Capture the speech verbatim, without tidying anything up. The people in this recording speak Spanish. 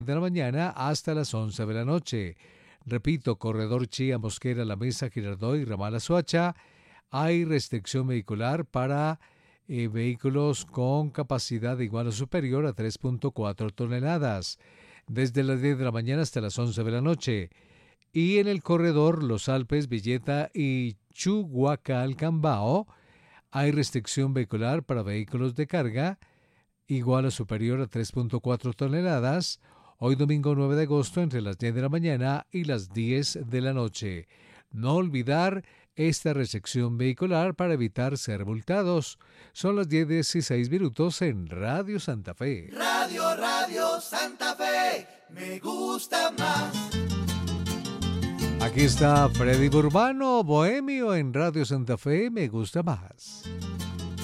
de la mañana hasta las once de la noche. Repito, corredor Chía, Mosquera, La Mesa, Girardot y Ramal Azoacha. Hay restricción vehicular para eh, vehículos con capacidad igual o superior a tres punto cuatro toneladas, desde las diez de la mañana hasta las once de la noche. Y en el corredor Los Alpes, Villeta y Chuguacalcambao hay restricción vehicular para vehículos de carga igual o superior a tres punto cuatro toneladas, hoy domingo nueve de agosto entre las diez de la mañana y las diez de la noche. No olvidar esta restricción vehicular para evitar ser multados. Son las diez dieciséis minutos en Radio Santa Fe. Radio, Radio Santa Fe, me gusta más. Aquí está Freddy Burbano, Bohemio en Radio Santa Fe, me gusta más.